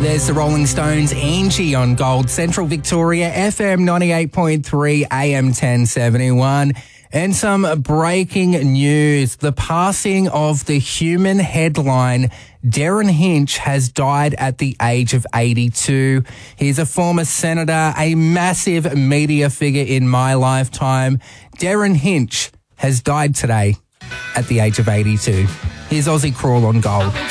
There's the Rolling Stones, Angie on Gold, Central Victoria, FM 98.3, AM 1071. And some breaking news. The passing of the Human headline, Derryn Hinch, has died at the age of 82. He's a former senator, a massive media figure in my lifetime. Derryn Hinch has died today at the age of 82. Here's Aussie Crawl on Gold.